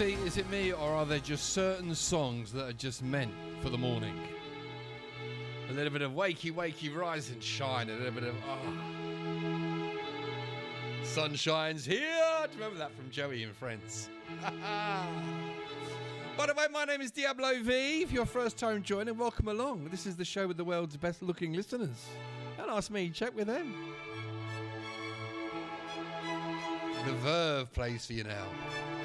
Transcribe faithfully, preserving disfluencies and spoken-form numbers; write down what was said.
See, is it me, or are there just certain songs that are just meant for the morning? A little bit of wakey, wakey, rise and shine. A little bit of, oh. Sun shines here. Do you remember that from Joey and Friends? By the way, my name is Diablo V. If you're first time joining, welcome along. This is the show with the world's best looking listeners. Don't ask me, check with them. The Verve plays for you now.